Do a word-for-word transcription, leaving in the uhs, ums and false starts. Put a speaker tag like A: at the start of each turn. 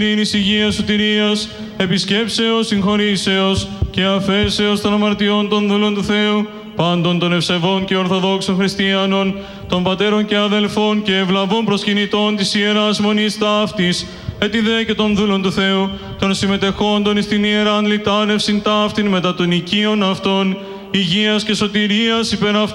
A: ειρήνης, υγείας, σωτηρίας, επισκέψεως, συγχωρήσεως και αφέσεως των αμαρτιών των δούλων του Θεού, πάντων των ευσεβών και ορθοδόξων χριστιανών, των πατέρων και αδελφών και ευλαβών προσκυνητών της Ιεράς Μονής ταύτης, έτι δε και των δούλων του Θεού, των συμμετεχόντων εις την Ιεράν λιτάνευσιν ταύτην μετά των οικείων αυτών, υγείας και σωτηρίας υπερ